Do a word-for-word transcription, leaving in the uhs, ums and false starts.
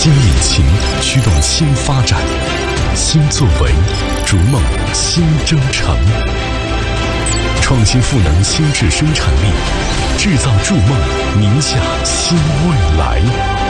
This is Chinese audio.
新引擎驱动新发展，新作为逐梦新征程。创新赋能新质生产力，制造筑梦宁夏新未来。